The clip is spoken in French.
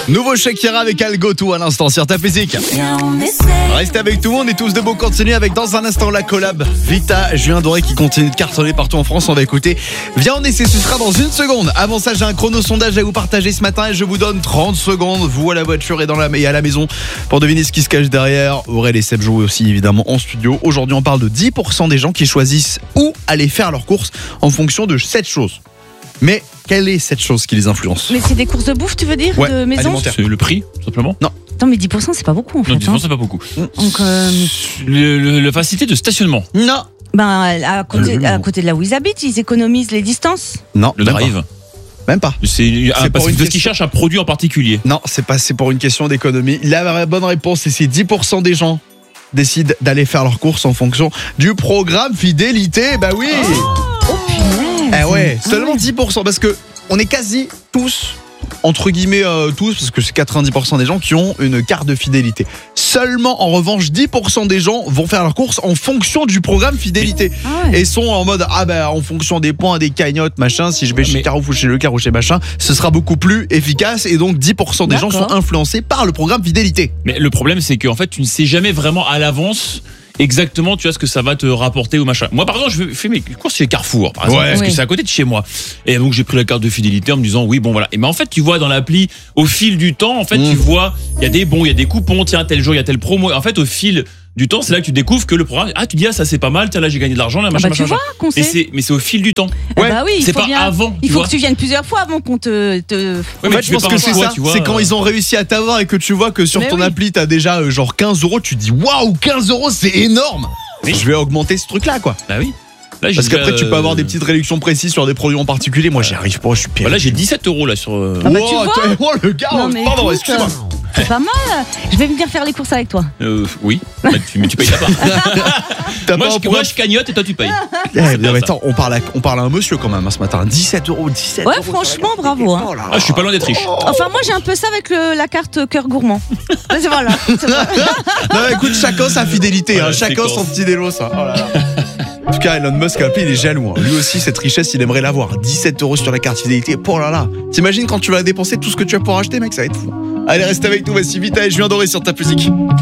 Nouveau Shakira avec Algotou à l'instant sur ta musique. Restez avec tout, on est tous debout, continuer avec dans un instant la collab Vita, Julien Doré qui continue de cartonner partout en France. On va écouter Viens on essaie, ce sera dans une seconde. Avant ça, j'ai un chrono sondage à vous partager ce matin et je vous donne 30 secondes, vous à la voiture et à la maison, pour deviner ce qui se cache derrière. Aurel et Seb jouent aussi évidemment en studio. Aujourd'hui on parle de 10% des gens qui choisissent où aller faire leurs courses en fonction de 7 choses. Mais quelle est cette chose qui les influence? Mais c'est des courses de bouffe, tu veux dire, Ouais, de maison? alimentaire. C'est le prix, tout simplement. Non. Attends, mais 10% c'est pas beaucoup en fait. Non, 10% c'est pas beaucoup. Donc, La facilité de stationnement. Non. à côté de là où ils habitent, ils économisent les distances. Non. Le même drive. pas. Même pas. C'est pour parce une qu'ils question. cherchent un produit en particulier. Non, c'est pour une question d'économie. La bonne réponse, c'est 10% des gens décident d'aller faire leurs courses en fonction du programme fidélité. Bah oui. Oh punaise. Eh ouais, seulement 10%, parce que on est quasi tous, entre guillemets tous, parce que c'est 90% des gens qui ont une carte de fidélité. Seulement, en revanche, 10% des gens vont faire leurs courses en fonction du programme fidélité. Ah ouais. Et sont en mode, en fonction des points, des cagnottes, machin, si je vais chez Carrefour, chez Leclerc ou chez machin, ce sera beaucoup plus efficace. Et donc, 10% des gens sont influencés par le programme fidélité. Mais le problème, c'est qu'en fait, tu ne sais jamais vraiment à l'avance exactement, tu vois, ce que ça va te rapporter ou machin. Moi, par exemple, je fais mes courses chez Carrefour, par exemple, parce que c'est à côté de chez moi. Et donc, j'ai pris la carte de fidélité en me disant, oui, bon, voilà. Et mais en fait, tu vois dans l'appli, au fil du temps, en fait, tu vois, il y a des bons, il y a des coupons, tiens, tel jour, il y a tel promo. En fait, au fil du temps, c'est là que tu découvres que le programme, tu dis, ça c'est pas mal, tiens, là, j'ai gagné de l'argent, là, machin, machin. Tu vois qu'on sait. Mais c'est au fil du temps. Ouais. Bah oui, c'est pas avant. Il faut que tu viennes plusieurs fois avant qu'on te... En fait, je pense que c'est ça. C'est quand ils ont réussi à t'avoir et que tu vois que sur ton appli, t'as déjà genre 15 €, tu te dis, waouh, 15 €, c'est énorme. Mais je vais augmenter ce truc-là, quoi. Bah oui. Là, parce qu'après, tu peux avoir des petites réductions précises sur des produits en particulier. Moi, j'y arrive pas, je suis pire. Là, j'ai 17 € là sur. Ah bah, tu vois. Oh, le gars, pardon, excuse-moi. C'est pas mal. Je vais venir faire les courses avec toi. Oui. Mais tu payes ta part. Moi, je cagnotte et toi, tu payes. Mais attends, on parle à un monsieur quand même ce matin. 17 €, 17 €. Ouais, franchement, bravo. Hein. Je suis pas loin d'être riche. Enfin, moi, j'ai un peu ça avec la carte cœur gourmand. C'est voilà. Non, écoute, chacun sa fidélité, voilà, chacun son petit délo, ça. Oh là là. En tout cas, Elon Musk, il est jaloux. Lui aussi, cette richesse, il aimerait l'avoir. 17 € sur la carte fidélité. Oh là là. T'imagines quand tu vas dépenser tout ce que tu vas pouvoir acheter, mec, ça va être fou. Allez, reste avec nous, voici Vita et Julien Doré sur ta musique.